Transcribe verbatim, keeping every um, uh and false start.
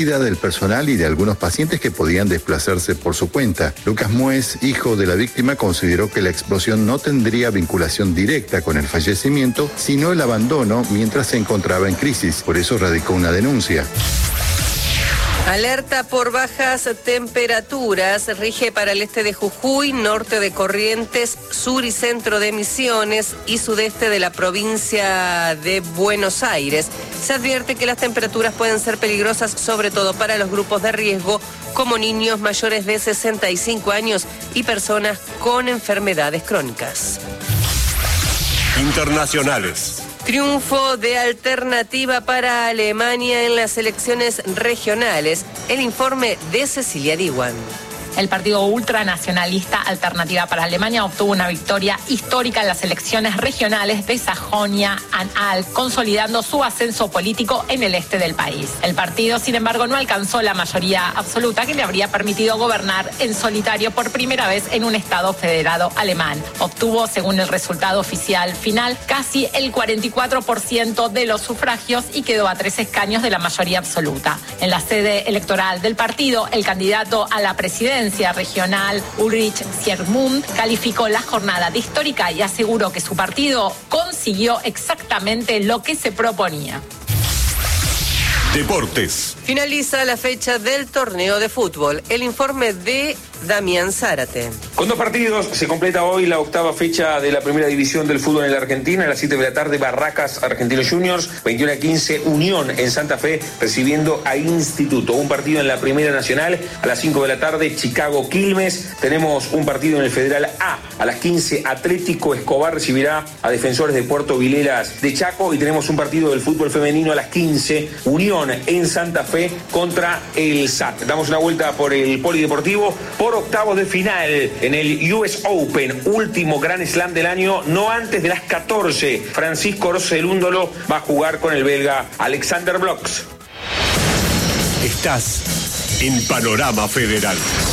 del personal y de algunos pacientes que podían desplazarse por su cuenta. Lucas Muez, hijo de la víctima, consideró que la explosión no tendría vinculación directa con el fallecimiento, sino el abandono mientras se encontraba en crisis. Por eso radicó una denuncia. Alerta por bajas temperaturas, rige para el este de Jujuy, norte de Corrientes, sur y centro de Misiones y sudeste de la provincia de Buenos Aires. Se advierte que las temperaturas pueden ser peligrosas, sobre todo para los grupos de riesgo, como niños mayores de sesenta y cinco años y personas con enfermedades crónicas. Internacionales. Triunfo de Alternativa para Alemania en las elecciones regionales. El informe de Cecilia Diwan. El partido ultranacionalista Alternativa para Alemania obtuvo una victoria histórica en las elecciones regionales de Sajonia-Anhalt, consolidando su ascenso político en el este del país. El partido, sin embargo, no alcanzó la mayoría absoluta que le habría permitido gobernar en solitario por primera vez en un estado federado alemán. Obtuvo, según el resultado oficial final, casi el cuarenta y cuatro por ciento de los sufragios y quedó a tres escaños de la mayoría absoluta. En la sede electoral del partido, el candidato a la presidencia regional Ulrich Siermund calificó la jornada de histórica y aseguró que su partido consiguió exactamente lo que se proponía. Deportes. Finaliza la fecha del torneo de fútbol. El informe de Damián Zárate. Con dos partidos se completa hoy la octava fecha de la primera división del fútbol en la Argentina. A las siete de la tarde, Barracas Argentinos Juniors, veintiuno a quince, Unión en Santa Fe recibiendo a Instituto. Un partido en la Primera Nacional a las cinco de la tarde, Chicago Quilmes. Tenemos un partido en el Federal A. A las quince, Atlético Escobar recibirá a Defensores de Puerto Vilelas de Chaco. Y tenemos un partido del fútbol femenino a las quince, Unión en Santa Fe contra el S A T. Damos una vuelta por el polideportivo. Por octavos de final en el U S Open, último Grand Slam del año, no antes de las catorce. Francisco Roselúndolo va a jugar con el belga Alexander Blox. Estás en Panorama Federal.